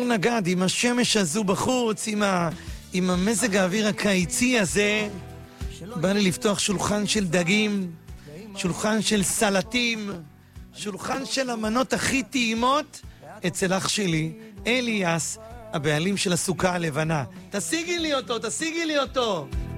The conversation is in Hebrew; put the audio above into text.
נגד, עם השמש הזו בחוץ, עם המזג האוויר הקיצי הזה, בא לי לפתוח שולחן של דגים, שולחן של סלטים, שולחן של המנות הכי טעימות אצל אח שלי, אליאס, הבעלים של הסוכה הלבנה. תשיגי לי אותו, תשיגי לי אותו.